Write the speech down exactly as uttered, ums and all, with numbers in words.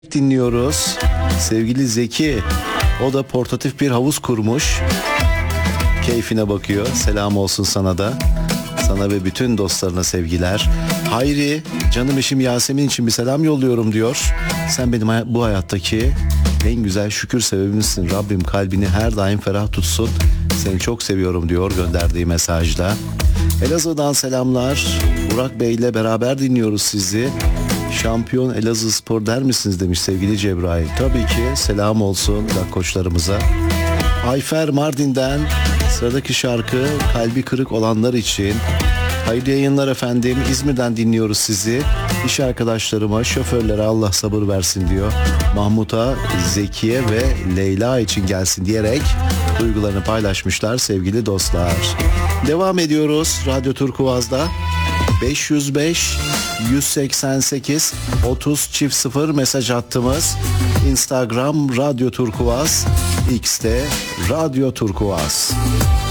dinliyoruz. Sevgili Zeki, o da portatif bir havuz kurmuş. Keyfine bakıyor. Selam olsun sana da. Sana ve bütün dostlarına sevgiler. Hayri, canım eşim Yasemin için bir selam yolluyorum diyor. Sen benim bu hayattaki en güzel şükür sebebimsin. Rabbim kalbini her daim ferah tutsun. Seni çok seviyorum diyor gönderdiği mesajla. Elazığ'dan selamlar. Burak Bey ile beraber dinliyoruz sizi. Şampiyon Elazığspor der misiniz demiş sevgili Cebrail. Tabii ki selam olsun koçlarımıza. Ayfer Mardin'den sıradaki şarkı kalbi kırık olanlar için. Hayırlı yayınlar efendim. İzmir'den dinliyoruz sizi. İş arkadaşlarıma, şoförlere Allah sabır versin diyor. Mahmut'a, Zekiye ve Leyla için gelsin diyerek duygularını paylaşmışlar sevgili dostlar. Devam ediyoruz Radyo Turkuaz'da. beş yüz beş yüz seksen sekiz otuz çift sıfır mesaj hattımız. Instagram Radyo Turkuaz, X'te Radyo Turkuaz.